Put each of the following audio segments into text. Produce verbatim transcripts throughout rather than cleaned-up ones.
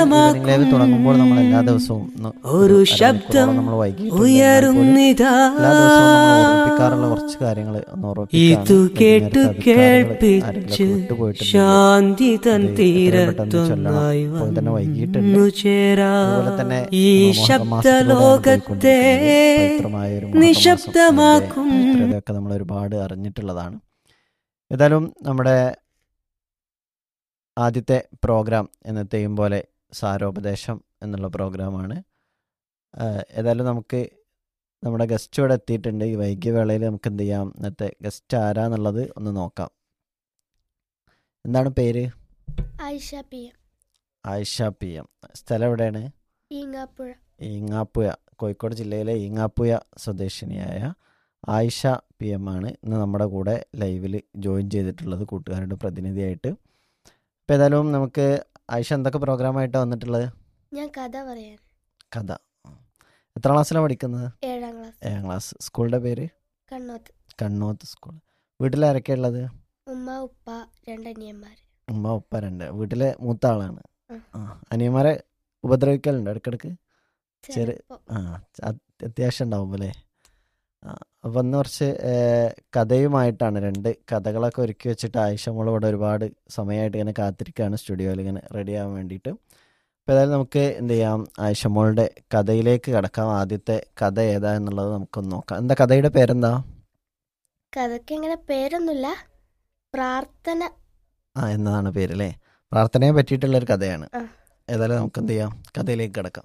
Evening live തുടങ്ങുമ്പോൾ നമ്മൾ എല്ലാ ദിവസവും ഒരു ശബ്ദം നമ്മൾ ഉയരുന്നിതാ, എല്ലാ ദിവസവും നമ്മൾ ഓർമ്മിപ്പിക്കാറുള്ള കുറച്ച് കാര്യങ്ങൾ ഒന്ന് ഇതു കേട്ടു കേൾപ്പിച്ച് ശാന്തി തൻ തീരത്തൊന്നായി തന്നെ വൈകിട്ടുണ്ട്. വന്നു ചേരാ. അതുപോലെ തന്നെ ഈ ശബ്ദലോകത്തെ നിശബ്ദമാക്കും. ഇതൊക്കെ നമ്മൾ ഒരുപാട് അറിഞ്ഞിട്ടുള്ളതാണ്. ഏതായാലും നമ്മുടെ ആദ്യത്തെ പ്രോഗ്രാം എന്നത്തെയും പോലെ സാരോപദേശം എന്നുള്ള പ്രോഗ്രാമാണ്. ഏതായാലും നമുക്ക് നമ്മുടെ ഗസ്റ്റ് ഇവിടെ എത്തിയിട്ടുണ്ട്. ഈ വൈകിയ വേളയിൽ നമുക്ക് എന്ത് ചെയ്യാം, ഇന്നത്തെ ഗസ്റ്റ് ആരാന്നുള്ളത് ഒന്ന് നോക്കാം. എന്താണ് പേര്? Ayisha P M. Ayisha P M. സ്ഥലം എവിടെയാണ്? ഈങ്ങാപ്പുഴ. ഈങ്ങാപ്പുഴ, കോഴിക്കോട് ജില്ലയിലെ ഈങ്ങാപ്പുഴ സ്വദേശിനിയായ ആയിഷ പി എം ആണ് ഇന്ന് നമ്മുടെ കൂടെ ലൈവിൽ ജോയിൻ ചെയ്തിട്ടുള്ളത്, കൂട്ടുകാരുടെ പ്രതിനിധിയായിട്ട്. അപ്പോൾ ഏതായാലും നമുക്ക് ആയിഷ എന്തൊക്കെ പ്രോഗ്രാമായിട്ടാണ് വന്നിട്ടുള്ളത്? ഞാൻ കഥ പറയാൻ. കഥ. എത്ര ക്ലാസ്സിലാണ് പഠിക്കുന്നത്? ഏഴാം ക്ലാസ്. ഏഴാം ക്ലാസ്. സ്കൂളിൻ്റെ പേര്? കണ്ണോത്ത്. കണ്ണോത്ത് സ്കൂൾ. വീട്ടിൽ ആരൊക്കെയാണ് ഉള്ളത്? ഉമ്മ, ഉപ്പ, രണ്ടനിയന്മാർ. ഉമ്മ, ഉപ്പ, രണ്ട്. വീട്ടിലെ മൂത്ത ആളാണ്. ആ. ആ, അനിയന്മാരെ ഉപദ്രവിക്കലുണ്ട് ഇടയ്ക്കിടയ്ക്ക്? ചെറിയ ചിലപ്പോ. ആ അത് അത്യാവശ്യം ഉണ്ടാവും അല്ലേ? ആ, അപ്പം ഇന്ന് കുറച്ച് കഥയുമായിട്ടാണ്, രണ്ട് കഥകളൊക്കെ ഒരുക്കി വെച്ചിട്ട് ആയിഷ മോൾ ഇവിടെ ഒരുപാട് സമയമായിട്ട് ഇങ്ങനെ കാത്തിരിക്കുകയാണ് സ്റ്റുഡിയോയിൽ ഇങ്ങനെ റെഡി ആവാൻ വേണ്ടിയിട്ട്. അപ്പോൾ ഏതായാലും നമുക്ക് എന്ത് ചെയ്യാം, ആയിഷ മോളുടെ കഥയിലേക്ക് കിടക്കാം. ആദ്യത്തെ കഥ ഏതാ എന്നുള്ളത് നമുക്കൊന്ന് നോക്കാം. എന്താ കഥയുടെ പേരെന്താ? കഥയ്ക്ക് അങ്ങനെ പേരൊന്നുമില്ല, പ്രാർത്ഥന. ആ എന്നതാണ് പേര് അല്ലേ? പ്രാർത്ഥനയെ പറ്റിയിട്ടുള്ളൊരു കഥയാണ്. ആ. ഏതായാലും നമുക്ക് എന്ത് ചെയ്യാം, കഥയിലേക്ക് കിടക്കാം.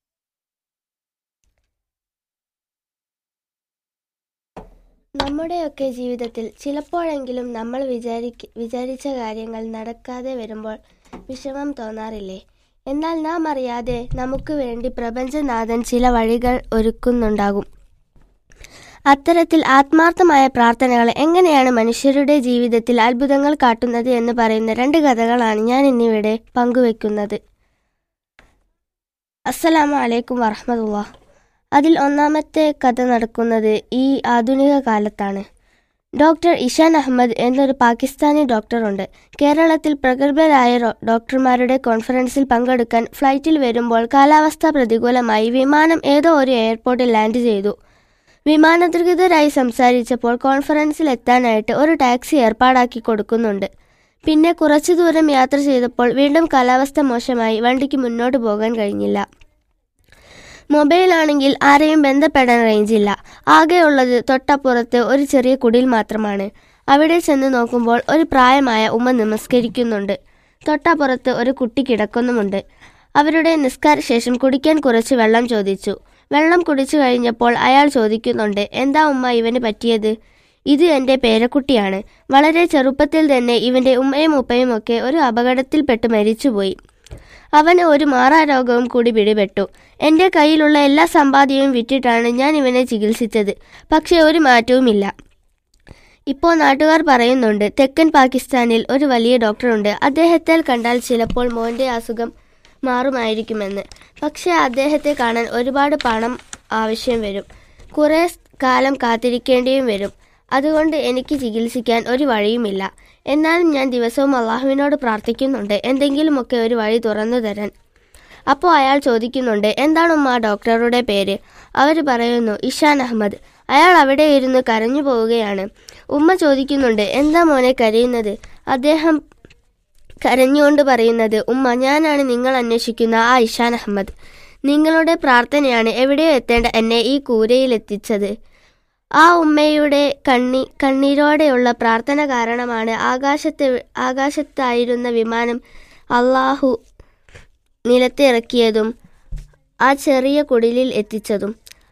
നമ്മുടെയൊക്കെ ജീവിതത്തിൽ ചിലപ്പോഴെങ്കിലും നമ്മൾ വിചാരിക്ക വിചാരിച്ച കാര്യങ്ങൾ നടക്കാതെ വരുമ്പോൾ വിഷമം തോന്നാറില്ലേ? എന്നാൽ നാം അറിയാതെ നമുക്ക് വേണ്ടി പ്രപഞ്ചനാഥൻ ചില വഴികൾ ഒരുക്കുന്നുണ്ടാകും. അത്തരത്തിൽ ആത്മാർത്ഥമായ പ്രാർത്ഥനകൾ എങ്ങനെയാണ് മനുഷ്യരുടെ ജീവിതത്തിൽ അത്ഭുതങ്ങൾ കാട്ടുന്നത് എന്ന് പറയുന്ന രണ്ട് കഥകളാണ് ഞാൻ ഇന്നിവിടെ പങ്കുവെക്കുന്നത്. അസ്സലാമു അലൈക്കും വറഹ്മത്തുള്ളാഹി. അതിൽ ഒന്നാമത്തെ കഥ നടക്കുന്നത് ഈ ആധുനിക കാലത്താണ്. ഡോക്ടർ ഇഷാൻ അഹമ്മദ് എന്നൊരു പാകിസ്ഥാനി ഡോക്ടറുണ്ട്. കേരളത്തിൽ പ്രഗത്ഭരായ ഡോക്ടർമാരുടെ കോൺഫറൻസിൽ പങ്കെടുക്കാൻ ഫ്ലൈറ്റിൽ വരുമ്പോൾ കാലാവസ്ഥ പ്രതികൂലമായി വിമാനം ഏതോ ഒരു എയർപോർട്ടിൽ ലാൻഡ് ചെയ്തു. വിമാനാധികൃതരായി സംസാരിച്ചപ്പോൾ കോൺഫറൻസിൽ എത്താനായിട്ട് ഒരു ടാക്സി ഏർപ്പാടാക്കി കൊടുക്കുന്നുണ്ട്. പിന്നെ കുറച്ചു ദൂരം യാത്ര ചെയ്തപ്പോൾ വീണ്ടും കാലാവസ്ഥ മോശമായി വണ്ടിക്ക് മുന്നോട്ട് പോകാൻ കഴിഞ്ഞില്ല. മൊബൈലാണെങ്കിൽ ആരെയും ബന്ധപ്പെടാൻ റേഞ്ചില്ല. ആകെയുള്ളത് തൊട്ടപ്പുറത്ത് ഒരു ചെറിയ കുടിൽ മാത്രമാണ്. അവിടെ ചെന്ന് നോക്കുമ്പോൾ ഒരു പ്രായമായ ഉമ്മ നമസ്കരിക്കുന്നുണ്ട്. തൊട്ടപ്പുറത്ത് ഒരു കുട്ടി കിടക്കുന്നുമുണ്ട്. അവരുടെ നിസ്കാരശേഷം കുടിക്കാൻ കുറച്ച് വെള്ളം ചോദിച്ചു. വെള്ളം കുടിച്ചു കഴിഞ്ഞപ്പോൾ അയാൾ ചോദിക്കുന്നുണ്ട്, എന്താ ഉമ്മ ഇവന് പറ്റിയത്? ഇത് എൻ്റെ പേരക്കുട്ടിയാണ്. വളരെ ചെറുപ്പത്തിൽ തന്നെ ഇവൻ്റെ ഉമ്മയും ഉപ്പയും ഒക്കെ ഒരു അപകടത്തിൽപ്പെട്ട് മരിച്ചുപോയി. അവന് ഒരു മാറാരോഗവും കൂടി പിടിപെട്ടു. എൻ്റെ കയ്യിലുള്ള എല്ലാ സമ്പാദ്യവും വിറ്റിട്ടാണ് ഞാൻ ഇവനെ ചികിത്സിച്ചത്. പക്ഷേ ഒരു മാറ്റവുമില്ല. ഇപ്പോൾ നാട്ടുകാർ പറയുന്നുണ്ട് തെക്കൻ പാകിസ്ഥാനിൽ ഒരു വലിയ ഡോക്ടറുണ്ട്. അദ്ദേഹത്തെ കണ്ടാൽ ചിലപ്പോൾ മോൻ്റെ അസുഖം മാറുമായിരിക്കുമെന്ന്. പക്ഷേ അദ്ദേഹത്തെ കാണാൻ ഒരുപാട് പണം ആവശ്യം വരും. കുറേ കാലം കാത്തിരിക്കേണ്ടിയും വരും. അതുകൊണ്ട് എനിക്ക് ചികിത്സിക്കാൻ ഒരു വഴിയുമില്ല. എന്നാലും ഞാൻ ദിവസവും അള്ളാഹുവിനോട് പ്രാർത്ഥിക്കുന്നുണ്ട് എന്തെങ്കിലുമൊക്കെ ഒരു വഴി തുറന്നു തരാൻ. അപ്പോൾ അയാൾ ചോദിക്കുന്നുണ്ട്, എന്താണ് ഉമ്മ ഡോക്ടറുടെ പേര്? അവർ പറയുന്നു, ഇഷാൻ അഹമ്മദ്. അയാൾ അവിടെ ഇരുന്ന് കരഞ്ഞു പോവുകയാണ്. ഉമ്മ ചോദിക്കുന്നുണ്ട്, എന്താ മോനെ കരയുന്നത്? അദ്ദേഹം കരഞ്ഞുകൊണ്ട് പറയുന്നത്, ഉമ്മ, ഞാനാണ് നിങ്ങൾ അന്വേഷിക്കുന്ന ആ ഇഷാൻ അഹമ്മദ്. നിങ്ങളുടെ പ്രാർത്ഥനയാണ് എവിടെയോ എത്തേണ്ട എന്നെ ഈ കൂരയിലെത്തിച്ചത്. ആ ഉമ്മയുടെ കണ്ണി കണ്ണീരോടെയുള്ള പ്രാർത്ഥന കാരണമാണ് ആകാശത്ത് ആകാശത്തായിരുന്ന വിമാനം അള്ളാഹു നിലത്തിറക്കിയതും ആ ചെറിയ കുടിലിൽ എത്തിച്ചതും.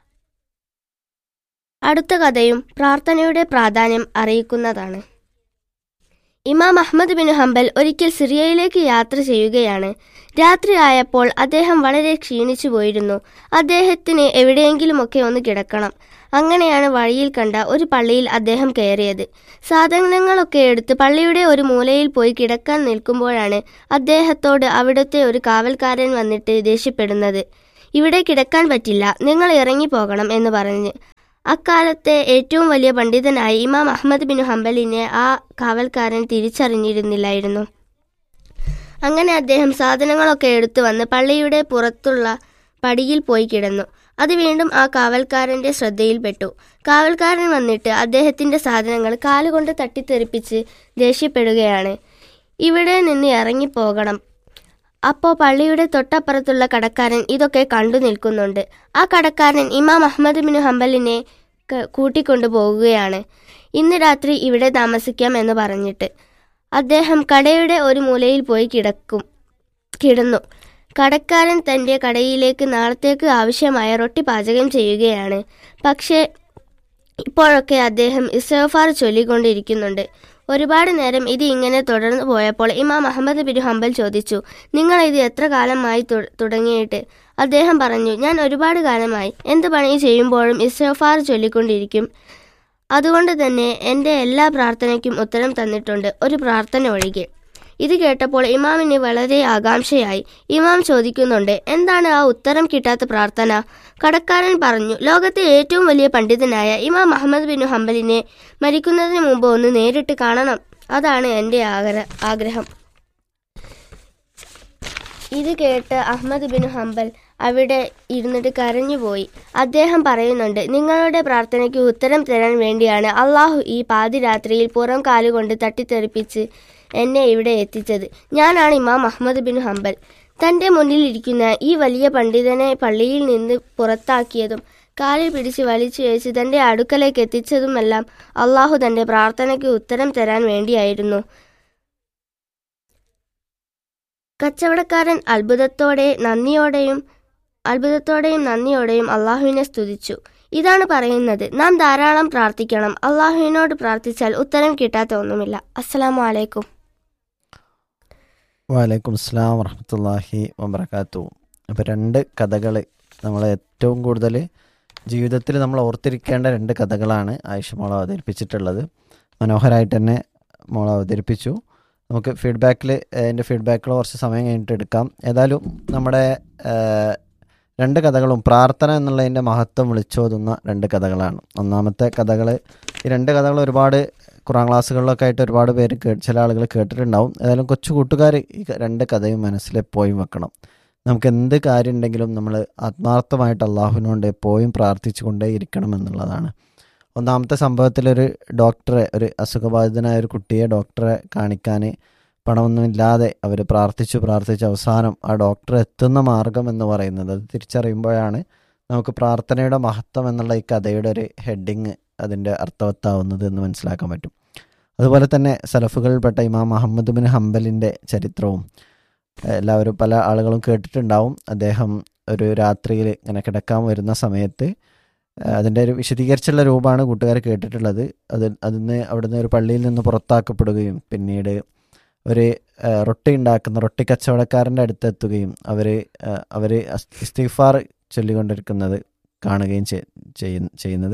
അടുത്ത കഥയും പ്രാർത്ഥനയുടെ പ്രാധാന്യം അറിയിക്കുന്നതാണ്. ഇമാം അഹ്മദ് ബിൻ ഹംബൽ ഒരിക്കൽ സിറിയയിലേക്ക് യാത്ര ചെയ്യുകയാണ്. രാത്രി ആയപ്പോൾ അദ്ദേഹം വളരെ ക്ഷീണിച്ചു പോയിരുന്നു. അദ്ദേഹത്തിന് എവിടെയെങ്കിലുമൊക്കെ ഒന്ന് കിടക്കണം. അങ്ങനെയാണ് വഴിയിൽ കണ്ട ഒരു പള്ളിയിൽ അദ്ദേഹം കയറിയത്. സാധനങ്ങളൊക്കെ എടുത്ത് പള്ളിയുടെ ഒരു മൂലയിൽ പോയി കിടക്കാൻ നിൽക്കുമ്പോഴാണ് അദ്ദേഹത്തോട് അവിടുത്തെ ഒരു കാവൽക്കാരൻ വന്നിട്ട് ദേഷ്യപ്പെടുന്നത്. ഇവിടെ കിടക്കാൻ പറ്റില്ല, നിങ്ങൾ ഇറങ്ങിപ്പോകണം എന്ന് പറഞ്ഞ്. അക്കാലത്തെ ഏറ്റവും വലിയ പണ്ഡിതനായ ഇമാം അഹ്മദ് ബിൻ ഹംബലിനെ ആ കാവൽക്കാരൻ തിരിച്ചറിഞ്ഞിരുന്നില്ലായിരുന്നു. അങ്ങനെ അദ്ദേഹം സാധനങ്ങളൊക്കെ എടുത്തു വന്ന് പള്ളിയുടെ പുറത്തുള്ള പടിയിൽ പോയി കിടന്നു. അത് വീണ്ടും ആ കാവൽക്കാരൻ്റെ ശ്രദ്ധയിൽപ്പെട്ടു. കാവൽക്കാരൻ വന്നിട്ട് അദ്ദേഹത്തിൻ്റെ സാധനങ്ങൾ കാലുകൊണ്ട് തട്ടിത്തെറിപ്പിച്ച് ദേഷ്യപ്പെടുകയാണ്. ഇവിടെ നിന്ന് ഇറങ്ങിപ്പോകണം. അപ്പോൾ പള്ളിയുടെ തൊട്ടപ്പുറത്തുള്ള കടക്കാരൻ ഇതൊക്കെ കണ്ടു നിൽക്കുന്നുണ്ട്. ആ കടക്കാരൻ ഇമാം അഹ്മദ് ബിൻ ഹംബലിനെ കൂട്ടിക്കൊണ്ടു പോകുകയാണ്. ഇന്ന് രാത്രി ഇവിടെ താമസിക്കാം എന്ന് പറഞ്ഞിട്ട് അദ്ദേഹം കടയുടെ ഒരു മൂലയിൽ പോയി കിടക്കും കിടന്നു. കടക്കാരൻ തൻ്റെ കടയിലേക്ക് നാളത്തേക്ക് ആവശ്യമായ റൊട്ടി പാചകം ചെയ്യുകയാണ്. പക്ഷേ ഇപ്പോഴൊക്കെ അദ്ദേഹം ഇസ്തിഗ്ഫാർ ചൊല്ലിക്കൊണ്ടിരിക്കുന്നുണ്ട്. ഒരുപാട് നേരം ഇത് ഇങ്ങനെ തുടർന്നു പോയപ്പോൾ ഇമാം അഹ്മദ് ബിൻ ഹംബൽ ചോദിച്ചു, നിങ്ങൾ ഇത് എത്ര കാലമായി തുടങ്ങിയിട്ട്? അദ്ദേഹം പറഞ്ഞു, ഞാൻ ഒരുപാട് കാലമായി. എന്ത് പണി ചെയ്യുമ്പോഴും ഇസ്തിഗ്ഫാർ ചൊല്ലിക്കൊണ്ടിരിക്കും. അതുകൊണ്ട് തന്നെ എൻ്റെ എല്ലാ പ്രാർത്ഥനയ്ക്കും ഉത്തരം തന്നിട്ടുണ്ട്, ഒരു പ്രാർത്ഥന ഒഴികെ. ഇത് കേട്ടപ്പോൾ ഇമാമിന് വളരെ ആകാംക്ഷയായി. ഇമാം ചോദിക്കുന്നുണ്ട്, എന്താണ് ആ ഉത്തരം കിട്ടാത്ത പ്രാർത്ഥന? കടക്കാരൻ പറഞ്ഞു, ലോകത്തെ ഏറ്റവും വലിയ പണ്ഡിതനായ ഇമാം അഹ്മദ് ബിൻ ഹംബലിനെ മരിക്കുന്നതിന് മുമ്പ് ഒന്ന് നേരിട്ട് കാണണം. അതാണ് എൻ്റെ ആഗ്രഹം. ഇത് കേട്ട് അഹ്മദ് ബിൻ ഹംബൽ അവിടെ ഇരുന്നിട്ട് കരഞ്ഞുപോയി. അദ്ദേഹം പറയുന്നുണ്ട്, നിങ്ങളുടെ പ്രാർത്ഥനയ്ക്ക് ഉത്തരം തരാൻ വേണ്ടിയാണ് അള്ളാഹു ഈ പാതിരാത്രിയിൽ പുറം കാലുകൊണ്ട് തട്ടിത്തെറിപ്പിച്ച് എന്നെ ഇവിടെ എത്തിച്ചത്. ഞാനാണ് ഇമാം അഹ്മദ് ബിൻ ഹംബൽ. തൻ്റെ മുന്നിലിരിക്കുന്ന ഈ വലിയ പണ്ഡിതനെ പള്ളിയിൽ നിന്ന് പുറത്താക്കിയതും കാലിൽ പിടിച്ച് വലിച്ചു വെച്ച് തൻ്റെ അടുക്കലേക്ക് എത്തിച്ചതുമെല്ലാം അള്ളാഹു തൻ്റെ പ്രാർത്ഥനയ്ക്ക് ഉത്തരം തരാൻ വേണ്ടിയായിരുന്നു. കച്ചവടക്കാരൻ അത്ഭുതത്തോടെ നന്ദിയോടെയും അത്ഭുതത്തോടെയും നന്ദിയോടെയും അള്ളാഹുവിനെ സ്തുതിച്ചു. ഇതാണ് പറയുന്നത്, നാം ധാരാളം പ്രാർത്ഥിക്കണം. അള്ളാഹുവിനോട് പ്രാർത്ഥിച്ചാൽ ഉത്തരം കിട്ടാത്ത ഒന്നുമില്ല. അസ്സലാമു അലൈക്കും. വലൈക്കും അസ്സലാം വറഹ്മത്തുള്ളാഹി വബറകാതുഹു. അപ്പോൾ രണ്ട് കഥകൾ നമ്മൾ ഏറ്റവും കൂടുതൽ ജീവിതത്തിൽ നമ്മൾ ഓർത്തിരിക്കേണ്ട രണ്ട് കഥകളാണ് ആയിഷ മോൾ അവതരിപ്പിച്ചിട്ടുള്ളത്. മനോഹരമായിട്ട് തന്നെ മോൾ അവതരിപ്പിച്ചു. നമുക്ക് ഫീഡ്ബാക്കിൽ അതിൻ്റെ ഫീഡ്ബാക്കിൽ കുറച്ച് സമയം കഴിഞ്ഞിട്ട് എടുക്കാം. ഏതായാലും നമ്മുടെ രണ്ട് കഥകളും പ്രാർത്ഥന എന്നുള്ളതിൻ്റെ മഹത്വം വിളിച്ചോതുന്ന രണ്ട് കഥകളാണ്. ഒന്നാമത്തെ കഥകൾ, ഈ രണ്ട് കഥകൾ ഒരുപാട് ഖുർആൻ ക്ലാസ്സുകളിലൊക്കെ ആയിട്ട് ഒരുപാട് പേര് കേ ചില ആളുകൾ കേട്ടിട്ടുണ്ടാവും. ഏതായാലും കൊച്ചു കൂട്ടുകാർ ഈ രണ്ട് കഥയും മനസ്സിലെപ്പോഴും വെക്കണം. നമുക്ക് എന്ത് കാര്യം ഉണ്ടെങ്കിലും നമ്മൾ ആത്മാർത്ഥമായിട്ട് അള്ളാഹുവിനോട് എപ്പോഴും പ്രാർത്ഥിച്ചു കൊണ്ടേ ഇരിക്കണം എന്നുള്ളതാണ്. ഒന്നാമത്തെ സംഭവത്തിലൊരു ഡോക്ടറെ, ഒരു അസുഖബാധിതനായ ഒരു കുട്ടിയെ ഡോക്ടറെ കാണിക്കാൻ പണമൊന്നുമില്ലാതെ അവർ പ്രാർത്ഥിച്ചു പ്രാർത്ഥിച്ച് അവസാനം ആ ഡോക്ടർ എത്തുന്ന മാർഗം എന്ന് പറയുന്നത്, അത് തിരിച്ചറിയുമ്പോഴാണ് നമുക്ക് പ്രാർത്ഥനയുടെ മഹത്വം എന്നുള്ള ഈ കഥയുടെ ഒരു ഹെഡിങ് അതിൻ്റെ അർത്ഥവത്താവുന്നത് എന്ന് മനസ്സിലാക്കാൻ പറ്റും. അതുപോലെ തന്നെ സലഫുകളിൽപ്പെട്ട ഇമാം അഹ്മദ് ബിൻ ഹംബലിൻ്റെ ചരിത്രവും എല്ലാവരും പല ആളുകളും കേട്ടിട്ടുണ്ടാവും. അദ്ദേഹം ഒരു രാത്രിയിൽ ഇങ്ങനെ കിടക്കാൻ വരുന്ന സമയത്ത് അതിൻ്റെ ഒരു വിശദീകരിച്ചുള്ള രൂപമാണ് കൂട്ടുകാർ കേട്ടിട്ടുള്ളത്. അത് അതിന് അവിടുന്ന് ഒരു പള്ളിയിൽ നിന്ന് പുറത്താക്കപ്പെടുകയും പിന്നീട് ഒരു റൊട്ടി ഉണ്ടാക്കുന്ന റൊട്ടി കച്ചവടക്കാരൻ്റെ അടുത്തെത്തുകയും അവർ അവർ ഇസ്തിഗ്ഫാർ ചൊല്ലിക്കൊണ്ടിരിക്കുന്നത് കാണുകയും ചെയ്യുന്നത്.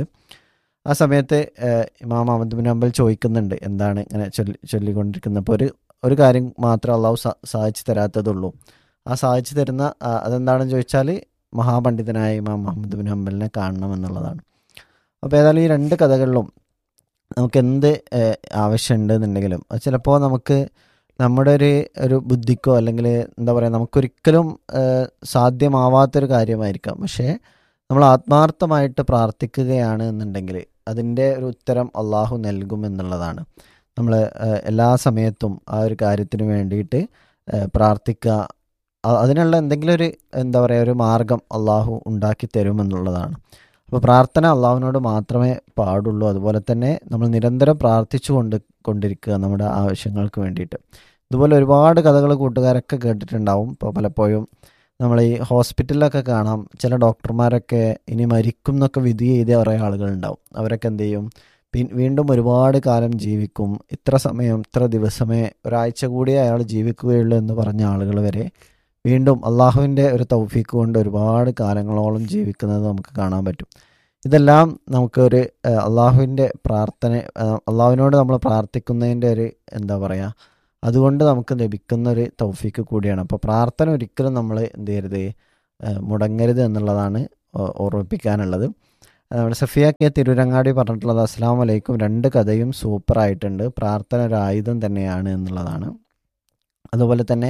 ആ സമയത്ത് ഇമാം അഹ്മദ് ബിൻ ഹംബൽ ചോദിക്കുന്നുണ്ട്, എന്താണ് ഇങ്ങനെ ചൊല്ലി ചൊല്ലിക്കൊണ്ടിരിക്കുന്നത്? അപ്പോൾ ഒരു ഒരു കാര്യം മാത്രമേ അള്ളാഹു സാധിച്ചു തരാത്തതുള്ളൂ. ആ സാധിച്ചു തരുന്ന അതെന്താണെന്ന് ചോദിച്ചാൽ മഹാപണ്ഡിതനായ ഇമാം അഹ്മദ് ബിൻ ഹംബലിനെ കാണണം എന്നുള്ളതാണ്. അപ്പോൾ ഏതായാലും ഈ രണ്ട് കഥകളിലും നമുക്ക് എന്ത് ആവശ്യമുണ്ട് എന്നുണ്ടെങ്കിലും അത് ചിലപ്പോൾ നമുക്ക് നമ്മുടെ ഒരു ഒരു ബുദ്ധിക്കോ അല്ലെങ്കിൽ എന്താ പറയുക നമുക്കൊരിക്കലും സാധ്യമാവാത്തൊരു കാര്യമായിരിക്കാം. പക്ഷേ നമ്മൾ ആത്മാർത്ഥമായിട്ട് പ്രാർത്ഥിക്കുകയാണ് എന്നുണ്ടെങ്കിൽ അതിൻ്റെ ഒരു ഉത്തരം അള്ളാഹു നൽകുമെന്നുള്ളതാണ്. നമ്മൾ എല്ലാ സമയത്തും ആ ഒരു കാര്യത്തിന് വേണ്ടിയിട്ട് പ്രാർത്ഥിക്കുക, അതിനുള്ള എന്തെങ്കിലും ഒരു എന്താ പറയുക ഒരു മാർഗം അള്ളാഹു ഉണ്ടാക്കി തരുമെന്നുള്ളതാണ്. അപ്പോൾ പ്രാർത്ഥന അള്ളാഹുവിനോട് മാത്രമേ പാടുള്ളൂ. അതുപോലെ തന്നെ നമ്മൾ നിരന്തരം പ്രാർത്ഥിച്ചു കൊണ്ട് കൊണ്ടിരിക്കുക നമ്മുടെ ആവശ്യങ്ങൾക്ക് വേണ്ടിയിട്ട്. ഇതുപോലെ ഒരുപാട് കഥകൾ കൂട്ടുകാരൊക്കെ കേട്ടിട്ടുണ്ടാവും. ഇപ്പോൾ പലപ്പോഴും നമ്മൾ ഈ ഹോസ്പിറ്റലിലൊക്കെ കാണാം, ചില ഡോക്ടർമാരൊക്കെ ഇനി മരിക്കും എന്നൊക്കെ വിധി എഴുതിയ കുറേ ആളുകളുണ്ടാവും. അവരൊക്കെ എന്ത് ചെയ്യും, പിൻ വീണ്ടും ഒരുപാട് കാലം ജീവിക്കും, ഇത്ര സമയം ഇത്ര ദിവസമേ ഒരാഴ്ച കൂടിയേ അയാൾ ജീവിക്കുകയുള്ളൂ എന്ന് പറഞ്ഞ ആളുകൾ വരെ വീണ്ടും അള്ളാഹുവിൻ്റെ ഒരു തൗഫീക്ക് കൊണ്ട് ഒരുപാട് കാലങ്ങളോളം ജീവിക്കുന്നത് നമുക്ക് കാണാൻ പറ്റും. ഇതെല്ലാം നമുക്കൊരു അള്ളാഹുവിൻ്റെ പ്രാർത്ഥന, അള്ളാഹുവിനോട് നമ്മൾ പ്രാർത്ഥിക്കുന്നതിൻ്റെ ഒരു എന്താ പറയുക അതുകൊണ്ട് നമുക്ക് ലഭിക്കുന്ന ഒരു തൗഫീക്ക് കൂടിയാണ്. അപ്പോൾ പ്രാർത്ഥന ഒരിക്കലും നമ്മൾ എന്ത് ചെയ്യരുത്, മുടങ്ങരുത് എന്നുള്ളതാണ് ഓർമ്മിപ്പിക്കാനുള്ളത്. നമ്മുടെ സഫിയ കെ തിരുരങ്ങാടി പറഞ്ഞിട്ടുള്ളത്, അസ്സലാമു അലൈക്കും, രണ്ട് കഥയും സൂപ്പറായിട്ടുണ്ട്, പ്രാർത്ഥന ഒരു ആയുധം തന്നെയാണ് എന്നുള്ളതാണ്. അതുപോലെ തന്നെ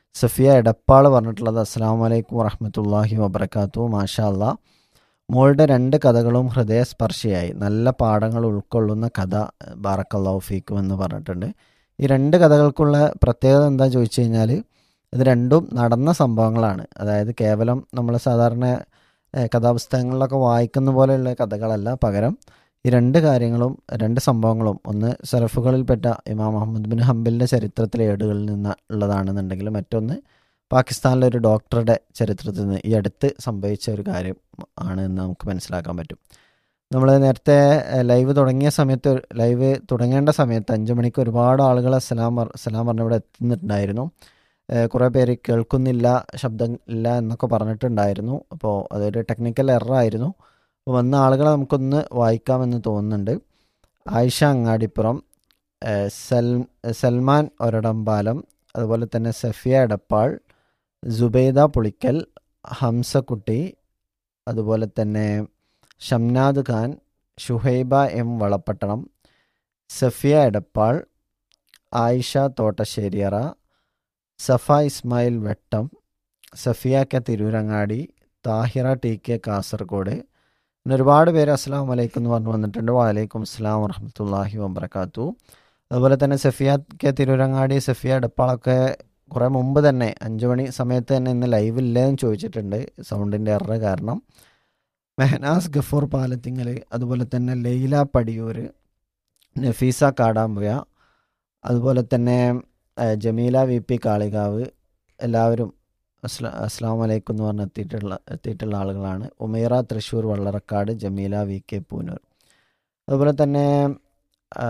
സഫിയ എടപ്പാൾ പറഞ്ഞിട്ടുള്ളത് അസ്സലാമു അലൈക്കും വറഹ്മത്തുള്ളാഹി വബറകാതുഹു. മാഷാ അല്ലാ, മോളുടെ രണ്ട് കഥകളും ഹൃദയസ്പർശിയായി, നല്ല പാഠങ്ങൾ ഉൾക്കൊള്ളുന്ന കഥ, ബാറക്കല്ലാഹു ഫീക്കും എന്ന് പറഞ്ഞിട്ടുണ്ട്. ഈ രണ്ട് കഥകൾക്കുള്ള പ്രത്യേകത എന്താ ചോദിച്ചു കഴിഞ്ഞാൽ ഇത് രണ്ടും നടന്ന സംഭവങ്ങളാണ്. അതായത് കേവലം നമ്മൾ സാധാരണ ഏഹ്, കഥാപുസ്തകങ്ങളിലൊക്കെ വായിക്കുന്ന പോലെയുള്ള കഥകളല്ല, പകരം ഈ രണ്ട് കാര്യങ്ങളും രണ്ട് സംഭവങ്ങളും ഒന്ന് സലഫുകളിൽപ്പെട്ട ഇമാം അഹമ്മദ് ബിൻ ഹംബലിൻ്റെ ചരിത്രത്തിലെ ഏടുകളിൽ നിന്ന് ഉള്ളതാണെന്നുണ്ടെങ്കിൽ മറ്റൊന്ന് പാകിസ്ഥാനിലെ ഒരു ഡോക്ടറുടെ ചരിത്രത്തിൽ നിന്ന് ഈ അടുത്ത് സംഭവിച്ച ഒരു കാര്യം ആണ് എന്ന് നമുക്ക് മനസ്സിലാക്കാൻ പറ്റും. നമ്മൾ നേരത്തെ ഏഹ്, ലൈവ് തുടങ്ങിയ സമയത്ത് ലൈവ് തുടങ്ങേണ്ട സമയത്ത് അഞ്ച് മണിക്ക് ഒരുപാട് ആളുകൾ സലാം പറ- സലാം പറഞ്ഞ് ഇവിടെ എത്തുന്നുണ്ടായിരുന്നു. ഏഹ്, കുറേ പേര് കേൾക്കുന്നില്ല, ശബ്ദം ഇല്ല എന്നൊക്കെ പറഞ്ഞിട്ടുണ്ടായിരുന്നു. അപ്പോൾ അതൊരു ടെക്നിക്കൽ എറർ ആയിരുന്നു. അപ്പോൾ വന്ന ആളുകളെ നമുക്കൊന്ന് വായിക്കാമെന്ന് തോന്നുന്നുണ്ട്. ആയിഷ അങ്ങാടിപ്പുറം, ഏഹ്, സൽ സൽമാൻ ഒരടമ്പാലം, അതുപോലെ തന്നെ സഫിയ എടപ്പാൾ, സുബൈദ പുളിക്കൽ, ഹംസക്കുട്ടി, അതുപോലെ തന്നെ ഷംനാദ് ഖാൻ, ഷുഹൈബ എം വളപ്പട്ടണം, സഫിയ എടപ്പാൾ, ആയിഷ തോട്ടശ്ശേരിയറ, സഫ ഇസ്മായിൽ വെട്ടം, Safiya K Tirurangadi, Thahira T K Kasaragod, പിന്നെ ഒരുപാട് പേര് അസ്സലാമു അലൈക്കും എന്ന് പറഞ്ഞു വന്നിട്ടുണ്ട്. വലൈക്കും അസ്സലാം വറഹ്മത്തുള്ളാഹി വബറകാതുഹു. അതുപോലെ തന്നെ സഫിയ കെ തിരൂരങ്ങാടി, സഫിയ എടപ്പാളൊക്കെ കുറേ മുമ്പ് തന്നെ അഞ്ചു മണി സമയത്ത് തന്നെ ഇന്ന് ലൈവ് ഇല്ലെന്ന് ചോദിച്ചിട്ടുണ്ട്, സൗണ്ടിൻ്റെ എറർ കാരണം. മെഹനാസ് ഗഫൂർ പാലത്തിങ്ങൽ, അതുപോലെ തന്നെ ലൈല പടിയൂർ, നഫീസ കാടാമ്പുയ, അതുപോലെ തന്നെ ഏഹ്, ജമീല വി പി കാളികാവ്, എല്ലാവരും അസ്ലാ അസ്ലാം വലൈക്കും എന്ന് പറഞ്ഞ് എത്തിയിട്ടുള്ള എത്തിയിട്ടുള്ള ആളുകളാണ്. Umaira Thrissur Vallarakkad, Jameela V K Poonoor. അതുപോലെ തന്നെ ആ,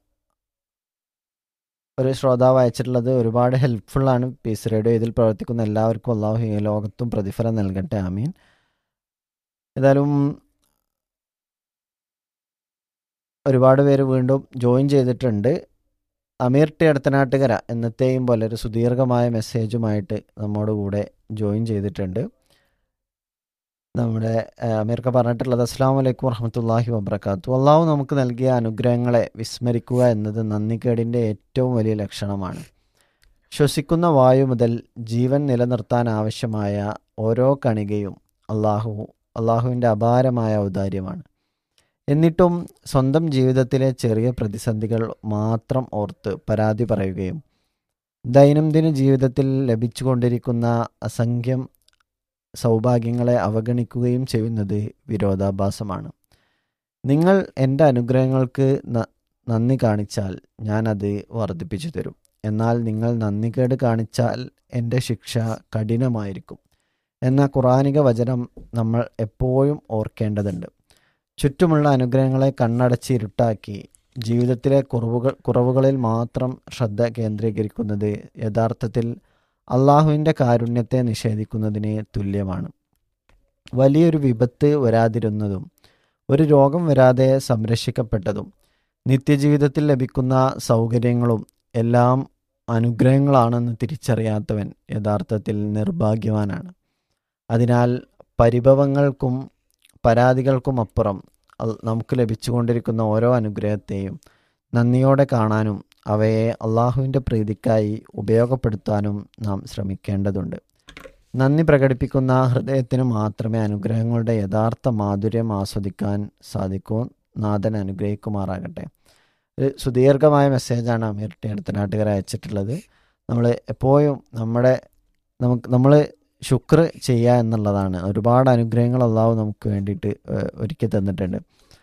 ഒരു ശ്രോതാവ് അയച്ചിട്ടുള്ളത് ഒരുപാട് ഹെൽപ്ഫുള്ളാണ് പീസ് റേഡിയോ. ഇതിൽ പ്രവർത്തിക്കുന്ന എല്ലാവർക്കും അള്ളാഹു ഈ ലോകത്തും പ്രതിഫലം നൽകട്ടെ, ആമീൻ. ഏതായാലും ഒരുപാട് പേര് വീണ്ടും ജോയിൻ ചെയ്തിട്ടുണ്ട്. അമീർ ടി അടുത്തനാട്ടുകര എന്നത്തെയും പോലെ ഒരു സുദീർഘമായ മെസ്സേജുമായിട്ട് നമ്മോട് കൂടെ ജോയിൻ ചെയ്തിട്ടുണ്ട്. നമ്മുടെ ആ, അമീർക്ക പറഞ്ഞിട്ടുള്ളത് അസ്സലാമു അലൈക്കും വറഹ്മത്തുള്ളാഹി വബറകാതുഹു. അള്ളാഹു നമുക്ക് നൽകിയ അനുഗ്രഹങ്ങളെ വിസ്മരിക്കുക എന്നത് നന്ദികേടിൻ്റെ ഏറ്റവും വലിയ ലക്ഷണമാണ്. ശ്വസിക്കുന്ന വായു മുതൽ ജീവൻ നിലനിർത്താൻ ആവശ്യമായ ഓരോ കണികയും അള്ളാഹു അള്ളാഹുവിൻ്റെ അപാരമായ ഔദാര്യമാണ്. എന്നിട്ടും സ്വന്തം ജീവിതത്തിലെ ചെറിയ പ്രതിസന്ധികൾ മാത്രം ഓർത്ത് പരാതി പറയുകയും ദൈനംദിന ജീവിതത്തിൽ ലഭിച്ചുകൊണ്ടിരിക്കുന്ന അസംഖ്യം സൗഭാഗ്യങ്ങളെ അവഗണിക്കുകയും ചെയ്യുന്നത് വിരോധാഭാസമാണ്. നിങ്ങൾ എൻ്റെ അനുഗ്രഹങ്ങൾക്ക് ന- നന്ദി കാണിച്ചാൽ ഞാനത് വർദ്ധിപ്പിച്ചു തരും. എന്നാൽ നിങ്ങൾ നന്ദികേട് കാണിച്ചാൽ എൻ്റെ ശിക്ഷ കഠിനമായിരിക്കും എന്ന ഖുർആനിക വചനം നമ്മൾ എപ്പോഴും ഓർക്കേണ്ടതുണ്ട്. ചുറ്റുമുള്ള അനുഗ്രഹങ്ങളെ കണ്ണടച്ച് ഇരുട്ടാക്കി ജീവിതത്തിലെ കുറവുകൾ കുറവുകളിൽ മാത്രം ശ്രദ്ധ കേന്ദ്രീകരിക്കുന്നത് യഥാർത്ഥത്തിൽ അള്ളാഹുവിൻ്റെ കാരുണ്യത്തെ നിഷേധിക്കുന്നതിന് തുല്യമാണ്. വലിയൊരു വിപത്ത് വരാതിരുന്നതും ഒരു രോഗം വരാതെ സംരക്ഷിക്കപ്പെട്ടതും നിത്യജീവിതത്തിൽ ലഭിക്കുന്ന സൗകര്യങ്ങളും എല്ലാം അനുഗ്രഹങ്ങളാണെന്ന് തിരിച്ചറിയാത്തവൻ യഥാർത്ഥത്തിൽ നിർഭാഗ്യവാനാണ്. അതിനാൽ പരിഭവങ്ങൾക്കും പരാതികൾക്കും അപ്പുറം അൽ- നമുക്ക് ലഭിച്ചുകൊണ്ടിരിക്കുന്ന ഓരോ അനുഗ്രഹത്തെയും നന്ദിയോടെ കാണാനും അവയെ അള്ളാഹുവിൻ്റെ പ്രീതിക്കായി ഉപയോഗപ്പെടുത്താനും നാം ശ്രമിക്കേണ്ടതുണ്ട്. നന്ദി പ്രകടിപ്പിക്കുന്ന ഹൃദയത്തിന് മാത്രമേ അനുഗ്രഹങ്ങളുടെ യഥാർത്ഥ മാധുര്യം ആസ്വദിക്കാൻ സാധിക്കൂ. നാഥൻ അനുഗ്രഹിക്കുമാറാകട്ടെ. ഒരു സുദീർഘമായ മെസ്സേജാണ് അമീർ ടി അടുത്തനാട്ടുകാർ അയച്ചിട്ടുള്ളത്. നമ്മൾ എപ്പോഴും നമ്മുടെ നമുക്ക് നമ്മൾ ശുക്ർ ചെയ്യുക എന്നുള്ളതാണ്. ഒരുപാട് അനുഗ്രഹങ്ങൾ അള്ളാഹു നമുക്ക് വേണ്ടിയിട്ട് ഏഹ്, ഒരുക്കി തന്നിട്ടുണ്ട്.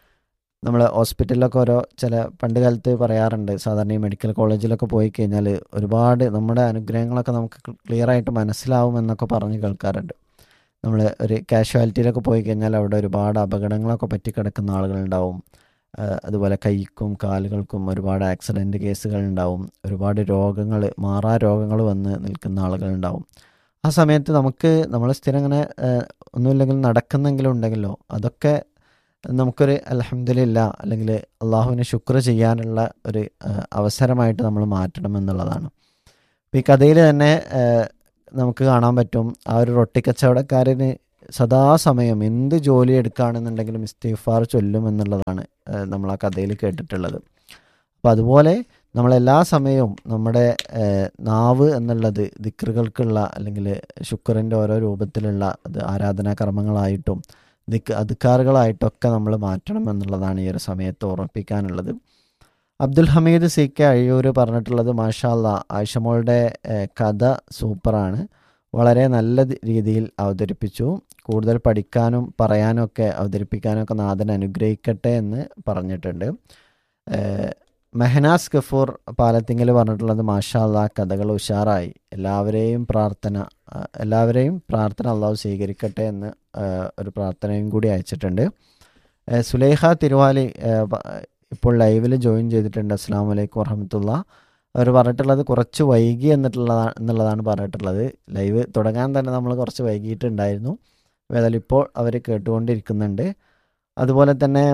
നമ്മൾ ഹോസ്പിറ്റലിലൊക്കെ ഓരോ ചില പണ്ട് കാലത്ത് പറയാറുണ്ട്, സാധാരണ ഈ മെഡിക്കൽ കോളേജിലൊക്കെ പോയി കഴിഞ്ഞാൽ ഒരുപാട് നമ്മുടെ അനുഗ്രഹങ്ങളൊക്കെ നമുക്ക് ക്ലിയർ ആയിട്ട് മനസ്സിലാവുമെന്നൊക്കെ പറഞ്ഞ് കേൾക്കാറുണ്ട്. നമ്മൾ ഒരു കാഷ്വാലിറ്റിയിലൊക്കെ പോയി കഴിഞ്ഞാൽ അവിടെ ഒരുപാട് അപകടങ്ങളൊക്കെ പറ്റിക്കിടക്കുന്ന ആളുകളുണ്ടാവും. ആ, അതുപോലെ കൈക്കും കാലുകൾക്കും ഒരുപാട് ആക്സിഡൻറ്റ് കേസുകൾ ഉണ്ടാവും. ഒരുപാട് രോഗങ്ങൾ മാറാ രോഗങ്ങൾ വന്ന് നിൽക്കുന്ന ആളുകളുണ്ടാവും. ആ സമയത്ത് നമുക്ക് നമ്മൾ സ്ഥിരം ഇങ്ങനെ ആ, ഒന്നുമില്ലെങ്കിൽ നടക്കുന്നെങ്കിലും ഉണ്ടെങ്കിലോ അതൊക്കെ നമുക്കൊരു അൽഹംദുലില്ലാ അല്ലെങ്കിൽ അള്ളാഹുവിന് ശുക്ർ ചെയ്യാനുള്ള ഒരു ആ, അവസരമായിട്ട് നമ്മൾ മാറ്റണം എന്നുള്ളതാണ്. അപ്പോൾ ഈ കഥയിൽ തന്നെ ആ, നമുക്ക് കാണാൻ പറ്റും ആ ഒരു റൊട്ടിക്കച്ചവടക്കാരന് സദാസമയം എന്ത് ജോലി എടുക്കുകയാണെന്നുണ്ടെങ്കിലും ഇസ്തിഗ്ഫാർ ചൊല്ലും എന്നുള്ളതാണ് ആ, നമ്മൾ ആ കഥയിൽ കേട്ടിട്ടുള്ളത്. അപ്പോൾ അതുപോലെ നമ്മളെല്ലാ സമയവും നമ്മുടെ ഏഹ്, നാവ് എന്നുള്ളത് ദിക്റുകൾക്കുള്ള അല്ലെങ്കിൽ ശുക്റിൻ്റെ ഓരോ രൂപത്തിലുള്ള അത് ആരാധനാ കർമ്മങ്ങളായിട്ടും ദിക്ക് അധികാറുകളായിട്ടൊക്കെ നമ്മൾ മാറ്റണം എന്നുള്ളതാണ് ഈ ഒരു സമയത്ത് ഓർമ്മിപ്പിക്കാനുള്ളത്. അബ്ദുൽ ഹമീദ് സി കെ അഴിയൂർ പറഞ്ഞിട്ടുള്ളത് മാഷാ അല്ലാ ആയിഷമോളുടെ ഏഹ്, കഥ സൂപ്പറാണ്, വളരെ നല്ല ദി- രീതിയിൽ അവതരിപ്പിച്ചു, കൂടുതൽ പഠിക്കാനും പറയാനും ഒക്കെ അവതരിപ്പിക്കാനും ഒക്കെ നാഥൻ അനുഗ്രഹിക്കട്ടെ എന്ന് പറഞ്ഞിട്ടുണ്ട്. ഏഹ്, മെഹനാസ് ഗഫൂർ പാലത്തിങ്കൽ പറഞ്ഞിട്ടുള്ളത് മാഷാ അല്ലാ കഥകൾ ഉഷാറായി, എല്ലാവരെയും പ്രാർത്ഥന ആ, എല്ലാവരെയും പ്രാർത്ഥന അള്ളാഹു സ്വീകരിക്കട്ടെ എന്ന് ആ, ഒരു പ്രാർത്ഥനയും കൂടി അയച്ചിട്ടുണ്ട്. ഏഹ്, സുലൈഹ തിരുവാലി ഏഹ്, പ- ഇപ്പോൾ ലൈവിൽ ജോയിൻ ചെയ്തിട്ടുണ്ട്. അസ്സാം വലൈക്കും വറഹമത്തുള്ള. അവർ പറഞ്ഞിട്ടുള്ളത് കുറച്ച് വൈകി എന്നിട്ടുള്ള എന്നുള്ളതാണ് പറഞ്ഞിട്ടുള്ളത്. ലൈവ് തുടങ്ങാൻ തന്നെ നമ്മൾ കുറച്ച് വൈകിയിട്ടുണ്ടായിരുന്നു. ഏതായാലും ഇപ്പോൾ അവർ കേട്ടുകൊണ്ടിരിക്കുന്നുണ്ട്. അതുപോലെ തന്നെ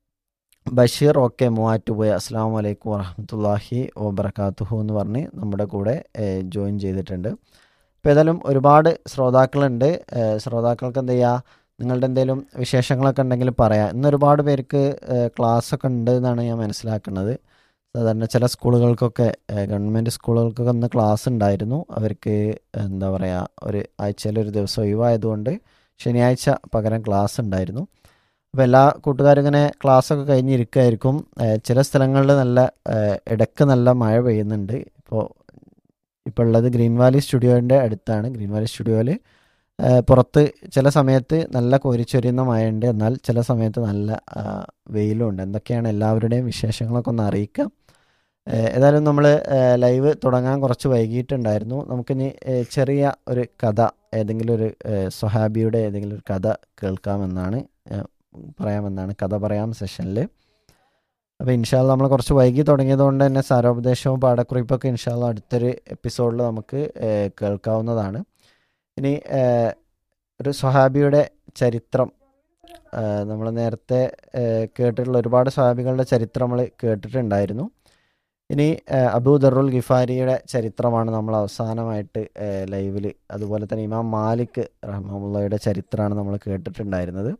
ബഷീർ ഓക്കെ മൂവാറ്റുപോയ അസ്സാം വലൈക്കും വറഹമത്തല്ലാഹി വബർക്കാത്തുഹു എന്ന് പറഞ്ഞ് നമ്മുടെ കൂടെ ഏഹ്, ജോയിൻ ചെയ്തിട്ടുണ്ട്. അപ്പോൾ ഏതായാലും ഒരുപാട് ശ്രോതാക്കളുണ്ട്. ഏഹ്, ശ്രോതാക്കൾക്ക് എന്ത് ചെയ്യുക, നിങ്ങളുടെ എന്തെങ്കിലും വിശേഷങ്ങളൊക്കെ ഉണ്ടെങ്കിൽ പറയാം. ഇന്ന് ഒരുപാട് പേർക്ക് ക്ലാസ്സൊക്കെ ഉണ്ട് എന്നാണ് ഞാൻ മനസ്സിലാക്കുന്നത്. സാധാരണ ചില സ്കൂളുകൾക്കൊക്കെ ഏഹ്, ഗവൺമെൻറ് സ്കൂളുകൾക്കൊക്കെ ഇന്ന് ക്ലാസ് ഉണ്ടായിരുന്നു. അവർക്ക് എന്താ പറയുക, ഒരു ആഴ്ചയിൽ ഒരു ദിവസം ഒഴിവായതുകൊണ്ട് ശനിയാഴ്ച പകരം ക്ലാസ് ഉണ്ടായിരുന്നു. അപ്പോൾ എല്ലാ കൂട്ടുകാരും ഇങ്ങനെ ക്ലാസ്സൊക്കെ കഴിഞ്ഞിരിക്കുമായിരിക്കും. ഏഹ്, ചില സ്ഥലങ്ങളിൽ നല്ല ഏഹ്, ഇടയ്ക്ക് നല്ല മഴ പെയ്യുന്നുണ്ട്. ഇപ്പോൾ ഇപ്പോൾ ഉള്ളത് ഗ്രീൻ വാലി സ്റ്റുഡിയോൻ്റെ അടുത്താണ്. ഗ്രീൻ വാലി സ്റ്റുഡിയോയിൽ പുറത്ത് ചില സമയത്ത് നല്ല കോരിച്ചൊരിയുന്ന മഴയുണ്ട്, എന്നാൽ ചില സമയത്ത് നല്ല ആ, വെയിലും ഉണ്ട്. എന്തൊക്കെയാണ് എല്ലാവരുടെയും വിശേഷങ്ങളൊക്കെ ഒന്ന് അറിയിക്കാം. ഏഹ്, ഏതായാലും നമ്മൾ ലൈവ് തുടങ്ങാൻ കുറച്ച് വൈകിട്ടുണ്ടായിരുന്നു. നമുക്കിനി ഏഹ്, ചെറിയ ഒരു കഥ, ഏതെങ്കിലും ഒരു ഏഹ്, സ്വഹാബിയുടെ ഏതെങ്കിലും ഒരു കഥ കേൾക്കാമെന്നാണ് ഏഹ്, പറയാമെന്നാണ് കഥ പറയാം സെഷനിൽ. അപ്പോൾ ഇൻഷാല്ല നമ്മൾ കുറച്ച് വൈകി തുടങ്ങിയതുകൊണ്ട് തന്നെ സാരോപദേശവും പാഠക്കുറിപ്പൊക്കെ ഇൻഷാല്ല അടുത്തൊരു എപ്പിസോഡിൽ നമുക്ക് ഏഹ്, കേൾക്കാവുന്നതാണ്. ഇനി ഏഹ്, ഒരു സ്വഹാബിയുടെ ചരിത്രം നമ്മൾ നേരത്തെ ഏഹ്, കേട്ടിട്ടുള്ള ഒരുപാട് സ്വഹാബികളുടെ ചരിത്രം നമ്മൾ കേട്ടിട്ടുണ്ടായിരുന്നു. ഇനി ഏഹ്, അബൂ ദറുൽ ഗിഫാരിയുടെ ചരിത്രമാണ് നമ്മൾ അവസാനമായിട്ട് ലൈവിൽ, അതുപോലെ തന്നെ ഇമാം മാലിക് റഹ്മത്തുള്ളാഹിയുടെ ചരിത്രമാണ് നമ്മൾ കേട്ടിട്ടുണ്ടായിരുന്നത്.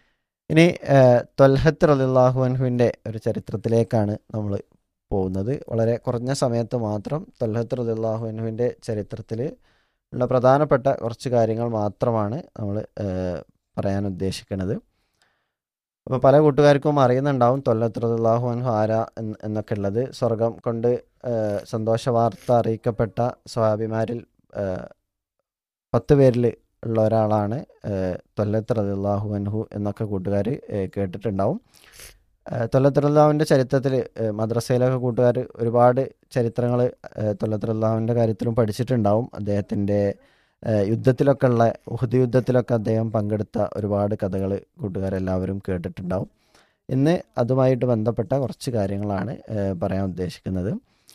ഇനി ഏഹ്, ത്വൽഹത്ത് റളിയല്ലാഹു അൻഹുവിൻ്റെ ഒരു ചരിത്രത്തിലേക്കാണ് നമ്മൾ പോകുന്നത്. വളരെ കുറഞ്ഞ സമയത്ത് മാത്രം ത്വൽഹത്ത് റളിയല്ലാഹു അൻഹുവിൻ്റെ ചരിത്രത്തിൽ ഉള്ള പ്രധാനപ്പെട്ട കുറച്ച് കാര്യങ്ങൾ മാത്രമാണ് നമ്മൾ പറയാൻ ഉദ്ദേശിക്കുന്നത്. അപ്പോൾ പല കൂട്ടുകാർക്കും അറിയുന്നുണ്ടാവും ത്വൽഹത്ത് റളിയല്ലാഹു അൻഹു ആരാ എന്ന് എന്നൊക്കെ ഉള്ളത്. സ്വർഗം കൊണ്ട് ഏഹ്, സന്തോഷ വാർത്ത അറിയിക്കപ്പെട്ട സ്വഹാബിമാരിൽ ഏഹ്, പത്ത് പേരിൽ ഉള്ള ഒരാളാണ് ഏഹ്, ത്വൽഹത്ത് റളിയല്ലാഹു അൻഹു എന്നൊക്കെ കൂട്ടുകാർ കേട്ടിട്ടുണ്ടാവും. ഏഹ്, ത്വൽഹത്ത് റളിയല്ലാഹുവിൻ്റെ ചരിത്രത്തിൽ ഏഹ്, മദ്രസയിലൊക്കെ കൂട്ടുകാർ ഒരുപാട് ചരിത്രങ്ങൾ ത്വൽഹത്ത് റളിയല്ലാഹുവിൻ്റെ കാര്യത്തിലും പഠിച്ചിട്ടുണ്ടാവും. അദ്ദേഹത്തിൻ്റെ ഏഹ്, യുദ്ധത്തിലൊക്കെ ഉള്ള ഉഹുദ് യുദ്ധത്തിലൊക്കെ അദ്ദേഹം പങ്കെടുത്ത ഒരുപാട് കഥകൾ കൂട്ടുകാരെല്ലാവരും കേട്ടിട്ടുണ്ടാവും. ഇന്ന് അതുമായിട്ട് ബന്ധപ്പെട്ട കുറച്ച് കാര്യങ്ങളാണ് ഏഹ്, പറയാൻ ഉദ്ദേശിക്കുന്നത്.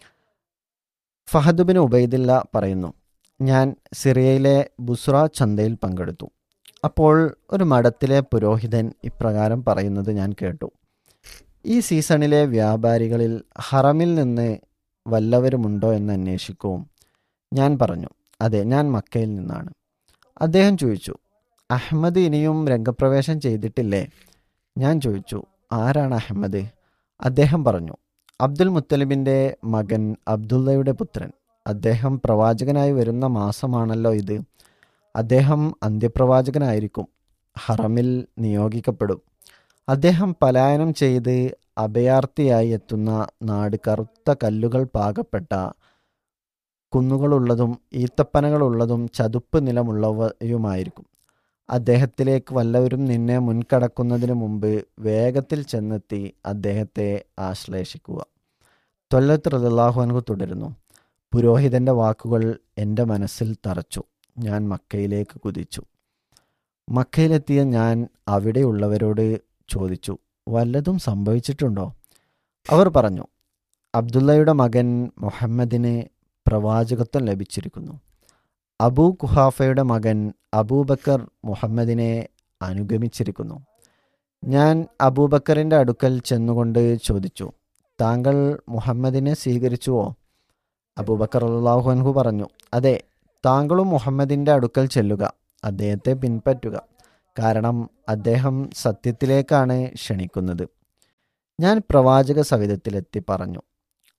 ഫഹദ് ബിൻ ഉബൈദില്ല പറയുന്നു, ഞാൻ സിറിയയിലെ ബുസ്ര ചന്തയിൽ പങ്കെടുത്തു. അപ്പോൾ ഒരു മഠത്തിലെ പുരോഹിതൻ ഇപ്രകാരം പറയുന്നത് ഞാൻ കേട്ടു. ഈ സീസണിലെ വ്യാപാരികളിൽ ഹറമിൽ നിന്ന് വല്ലവരുമുണ്ടോ എന്ന് അന്വേഷിക്കൂ. ഞാൻ പറഞ്ഞു, അതെ, ഞാൻ മക്കയിൽ നിന്നാണ്. അദ്ദേഹം ചോദിച്ചു, അഹമ്മദ് ഇനിയും രംഗപ്രവേശം ചെയ്തിട്ടില്ലേ? ഞാൻ ചോദിച്ചു, ആരാണ് അഹമ്മദ്? അദ്ദേഹം പറഞ്ഞു, അബ്ദുൽ മുത്തലിബിൻ്റെ മകൻ അബ്ദുള്ളയുടെ പുത്രൻ. അദ്ദേഹം പ്രവാചകനായി വരുന്ന മാസമാണല്ലോ ഇത്. അദ്ദേഹം അന്ത്യപ്രവാചകനായിരിക്കും, ഹറമിൽ നിയോഗിക്കപ്പെടും. അദ്ദേഹം പലായനം ചെയ്ത് അഭയാർത്ഥിയായി എത്തുന്ന നാട് കറുത്ത കല്ലുകൾ പാകപ്പെട്ട കുന്നുകളുള്ളതും ഈത്തപ്പനകളുള്ളതും ചതുപ്പ് നിലമുള്ളവയുമായിരിക്കും. അദ്ദേഹത്തിലേക്ക് വല്ലവരും നിന്നെ മുൻകടക്കുന്നതിന് മുമ്പ് വേഗത്തിൽ ചെന്നെത്തി അദ്ദേഹത്തെ ആശ്ലേഷിക്കുക. ത്വൽഹത്ത് റളിയല്ലാഹു അൻഹു തുടരുന്നു, പുരോഹിതൻ്റെ വാക്കുകൾ എൻ്റെ മനസ്സിൽ തറച്ചു. ഞാൻ മക്കയിലേക്ക് കുതിച്ചു. മക്കയിലെത്തിയ ഞാൻ അവിടെയുള്ളവരോട് ചോദിച്ചു, വല്ലതും സംഭവിച്ചിട്ടുണ്ടോ? അവർ പറഞ്ഞു, അബ്ദുള്ളയുടെ മകൻ മുഹമ്മദിന് പ്രവാചകത്വം ലഭിച്ചിരിക്കുന്നു. അബൂ കുഹാഫയുടെ മകൻ അബൂബക്കർ മുഹമ്മദിനെ അനുഗമിച്ചിരിക്കുന്നു. ഞാൻ അബൂബക്കറിൻ്റെ അടുക്കൽ ചെന്നുകൊണ്ട് ചോദിച്ചു, താങ്കൾ മുഹമ്മദിനെ സ്വീകരിച്ചുവോ? അബൂബക്കർ റളിയല്ലാഹു അൻഹു പറഞ്ഞു, അതെ, താങ്കളും മുഹമ്മദിൻ്റെ അടുക്കൽ ചെല്ലുക, അദ്ദേഹത്തെ പിൻപറ്റുക, കാരണം അദ്ദേഹം സത്യത്തിലേക്കാണ് ക്ഷണിക്കുന്നത്. ഞാൻ പ്രവാചക സവിധത്തിലെത്തി പറഞ്ഞു,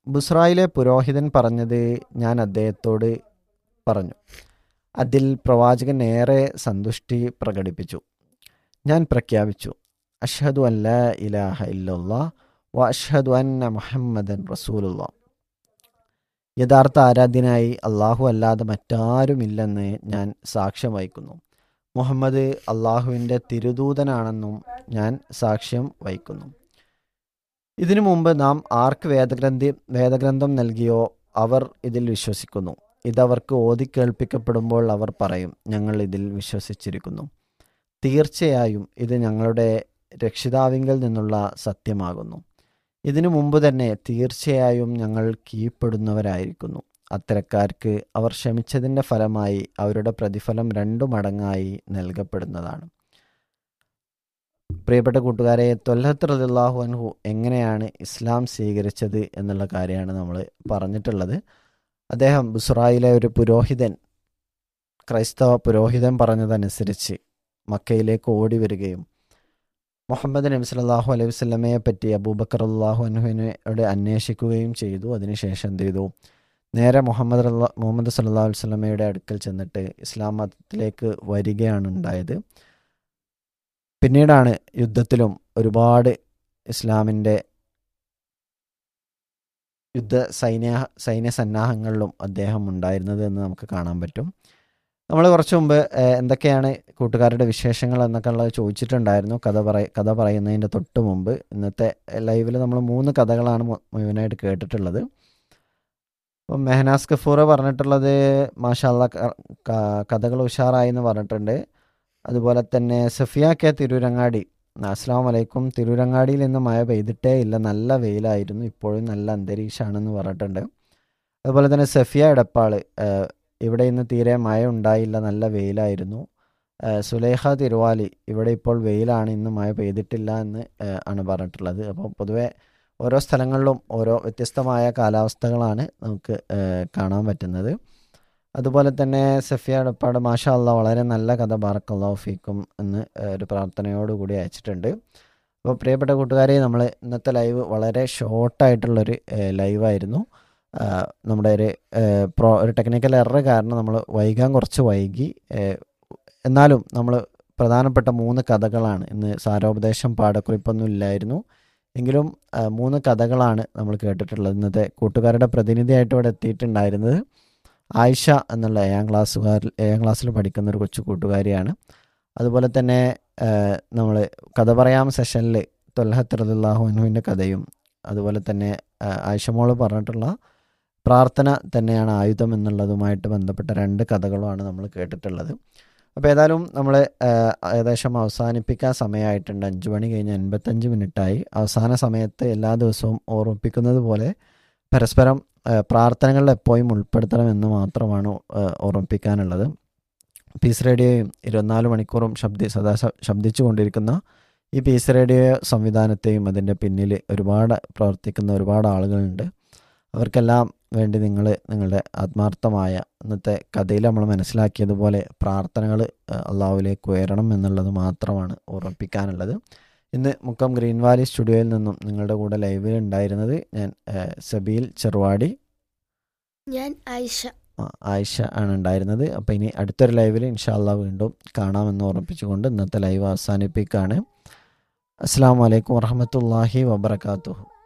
ബുസ്രായിലെ പുരോഹിതൻ പറഞ്ഞത് ഞാൻ അദ്ദേഹത്തോട് പറഞ്ഞു. അതിൽ പ്രവാചകൻ ഏറെ സന്തുഷ്ടി പ്രകടിപ്പിച്ചു. ഞാൻ പ്രഖ്യാപിച്ചു, അഷ്ഹദു അല്ലാ ഇലാഹ ഇല്ലല്ലാഹ് വ അഷ്ഹദു അന്ന മുഹമ്മദൻ റസൂലുള്ളാഹ്. യഥാർത്ഥ ആരാധ്യനായി അള്ളാഹു അല്ലാതെ മറ്റാരുമില്ലെന്ന് ഞാൻ സാക്ഷ്യം വഹിക്കുന്നു. മുഹമ്മദ് അള്ളാഹുവിൻ്റെ തിരുദൂതനാണെന്നും ഞാൻ സാക്ഷ്യം വഹിക്കുന്നു. ഇതിനു മുമ്പ് നാം ആർക്ക് വേദഗ്രന്ഥി വേദഗ്രന്ഥം നൽകിയോ അവർ ഇതിൽ വിശ്വസിക്കുന്നു. ഇതവർക്ക് ഓതിക്കേൾപ്പിക്കപ്പെടുമ്പോൾ അവർ പറയും, ഞങ്ങൾ ഇതിൽ വിശ്വസിച്ചിരിക്കുന്നു. തീർച്ചയായും ഇത് ഞങ്ങളുടെ രക്ഷിതാവിങ്കിൽ നിന്നുള്ള സത്യമാകുന്നു. ഇതിനു മുമ്പ് തന്നെ തീർച്ചയായും ഞങ്ങൾ കീഴ്പ്പെടുന്നവരായിരിക്കുന്നു. അത്തരക്കാർക്ക് അവർ ക്ഷമിച്ചതിൻ്റെ ഫലമായി അവരുടെ പ്രതിഫലം രണ്ടു മടങ്ങായി നൽകപ്പെടുന്നതാണ്. പ്രിയപ്പെട്ട കൂട്ടുകാരെ, ത്വൽഹത്ത് റളിയല്ലാഹു അൻഹു എങ്ങനെയാണ് ഇസ്ലാം സ്വീകരിച്ചത് എന്നുള്ള കാര്യമാണ് നമ്മൾ പറഞ്ഞിട്ടുള്ളത്. അദ്ദേഹം ബുസ്രായിലെ ഒരു പുരോഹിതൻ, ക്രൈസ്തവ പുരോഹിതൻ പറഞ്ഞതനുസരിച്ച് മക്കയിലേക്ക് ഓടി വരികയും മുഹമ്മദ് നബി സല്ലല്ലാഹു അലൈഹി വസല്ലമയെ പറ്റി അബൂബക്കർ റളിയല്ലാഹു അൻഹുവിനോട് അന്വേഷിക്കുകയും ചെയ്തു. അതിനുശേഷം എന്ത് ചെയ്തു? നേരെ മുഹമ്മദ് റളിയ മുഹമ്മദ് സല്ലല്ലാഹു അലൈഹി വസല്ലമയുടെ അടുക്കൽ ചെന്നിട്ട് ഇസ്ലാം മതത്തിലേക്ക് വരികയാണ് ഉണ്ടായത്. പിന്നീടാണ് യുദ്ധത്തിലും ഒരുപാട് ഇസ്ലാമിൻ്റെ യുദ്ധ സൈന്യ സൈന്യ സന്നാഹങ്ങളിലും അദ്ദേഹം ഉണ്ടായിരുന്നത് എന്ന് നമുക്ക് കാണാൻ പറ്റും. നമ്മൾ കുറച്ച് മുമ്പ് എന്തൊക്കെയാണ് കൂട്ടുകാരുടെ വിശേഷങ്ങൾ എന്നൊക്കെ ഉള്ളത് ചോദിച്ചിട്ടുണ്ടായിരുന്നു. കഥ പറയ കഥ പറയുന്നതിൻ്റെ തൊട്ട് മുമ്പ് ഇന്നത്തെ ലൈവിൽ നമ്മൾ മൂന്ന് കഥകളാണ് മുഴുവനായിട്ട് കേട്ടിട്ടുള്ളത്. അപ്പം മെഹനാസ് ഗഫൂർ പറഞ്ഞിട്ടുള്ളത് മാഷാ അല്ലാഹ് കഥകൾ ഉഷാറായി എന്ന് പറഞ്ഞിട്ടുണ്ട്. അതുപോലെ തന്നെ സഫിയ കെ തിരൂരങ്ങാടി, അസ്സലാമു അലൈക്കും, തിരൂരങ്ങാടിയിൽ ഇന്ന് മഴ പെയ്തിട്ടേ ഇല്ല, നല്ല വെയിലായിരുന്നു, ഇപ്പോഴും നല്ല അന്തരീക്ഷമാണെന്ന് പറഞ്ഞിട്ടുണ്ട്. അതുപോലെ തന്നെ സഫിയ എടപ്പാള്, ഇവിടെ ഇന്ന് തീരെ മഴ ഉണ്ടായില്ല, നല്ല വെയിലായിരുന്നു. സുലൈഖ തിരുവാലി, ഇവിടെ ഇപ്പോൾ വെയിലാണ്, ഇന്ന് മഴ പെയ്തിട്ടില്ല എന്ന് ആണ് പറഞ്ഞിട്ടുള്ളത്. അപ്പോൾ പൊതുവെ ഓരോ സ്ഥലങ്ങളിലും ഓരോ വ്യത്യസ്തമായ കാലാവസ്ഥകളാണ് നമുക്ക് കാണാൻ പറ്റുന്നത്. അതുപോലെ തന്നെ സഫിയ എടപ്പാട് മാഷാ അല്ലാഹ് വളരെ നല്ല കഥ, ബാറക്കല്ലാഹു ഫീക്കും എന്ന് ഒരു പ്രാർത്ഥനയോടുകൂടി അയച്ചിട്ടുണ്ട്. അപ്പോൾ പ്രിയപ്പെട്ട കൂട്ടുകാരെ, നമ്മൾ ഇന്നത്തെ ലൈവ് വളരെ ഷോർട്ടായിട്ടുള്ളൊരു ലൈവായിരുന്നു. നമ്മുടെ ഒരു പ്രോ ഒരു ടെക്നിക്കൽ എറർ കാരണം നമ്മൾ വൈകാൻ കുറച്ച് വൈകി. എന്നാലും നമ്മൾ പ്രധാനപ്പെട്ട മൂന്ന് കഥകളാണ് ഇന്ന്, സാരോപദേശം പാഠക്കുറിപ്പൊന്നും ഇല്ലായിരുന്നു എങ്കിലും മൂന്ന് കഥകളാണ് നമ്മൾ കേട്ടിട്ടുള്ളത്. ഇന്നത്തെ കൂട്ടുകാരുടെ പ്രതിനിധിയായിട്ട് ഇവിടെ എത്തിയിട്ടുണ്ടായിരുന്നത് ആയിഷ എന്നുള്ള ഏഴാം ക്ലാസ്സുകാരിൽ ഏഴാം ക്ലാസ്സിൽ പഠിക്കുന്ന ഒരു കൊച്ചു കൂട്ടുകാരിയാണ്. അതുപോലെ തന്നെ നമ്മൾ കഥ പറയാം സെഷനിൽ ത്വൽഹത്ത് റളിയല്ലാഹു അൻഹുവിൻ്റെ കഥയും അതുപോലെ തന്നെ ആയിഷ മോള് പറഞ്ഞിട്ടുള്ള പ്രാർത്ഥന തന്നെയാണ് ആയുധം എന്നുള്ളതുമായിട്ട് ബന്ധപ്പെട്ട രണ്ട് കഥകളുമാണ് നമ്മൾ കേട്ടിട്ടുള്ളത്. അപ്പോൾ ഏതായാലും നമ്മൾ ഏകദേശം അവസാനിപ്പിക്കാൻ സമയമായിട്ടുണ്ട്. അഞ്ച് മണി കഴിഞ്ഞ് അൻപത്തഞ്ച് മിനിറ്റായി. അവസാന സമയത്ത് എല്ലാ ദിവസവും ഓർമ്മിപ്പിക്കുന്നത് പോലെ പരസ്പരം പ്രാർത്ഥനകളിൽ എപ്പോഴും ഉൾപ്പെടുത്തണമെന്ന് മാത്രമാണ് ഓർമ്മിപ്പിക്കാനുള്ളത്. പീസ് റേഡിയോയും ഇരുപത്തിനാല് മണിക്കൂറും ശബ്ദി സദാ ശബ്ദിച്ചു കൊണ്ടിരിക്കുന്ന ഈ പീസ് റേഡിയോ സംവിധാനത്തെയും അതിൻ്റെ പിന്നിൽ ഒരുപാട് പ്രവർത്തിക്കുന്ന ഒരുപാട് ആളുകളുണ്ട്. അവർക്കെല്ലാം വേണ്ടി നിങ്ങൾ നിങ്ങളുടെ ആത്മാർത്ഥമായ ഇന്നത്തെ കഥയിൽ നമ്മൾ മനസ്സിലാക്കിയതുപോലെ പ്രാർത്ഥനകൾ അള്ളാഹുവിലേക്ക് ഉയരണം എന്നുള്ളത് മാത്രമാണ് ഓർമ്മിപ്പിക്കാനുള്ളത്. ഇന്ന് മുക്കം ഗ്രീൻ വാലി സ്റ്റുഡിയോയിൽ നിന്നും നിങ്ങളുടെ കൂടെ ലൈവിൽ ഉണ്ടായിരുന്നത് ഞാൻ സബീൽ ചെറുവാടി, ഞാൻ ആയിഷ ആയിഷ ആണ് ഉണ്ടായിരുന്നത്. അപ്പോൾ ഇനി അടുത്തൊരു ലൈവിൽ ഇൻഷാ അല്ലാഹ് വീണ്ടും കാണാമെന്ന് ഓർമ്മിപ്പിച്ചുകൊണ്ട് ഇന്നത്തെ ലൈവ് അവസാനിപ്പിക്കുകയാണ്. അസ്സലാമു അലൈക്കും വറഹ്മത്തുള്ളാഹി വബറകാതുഹു.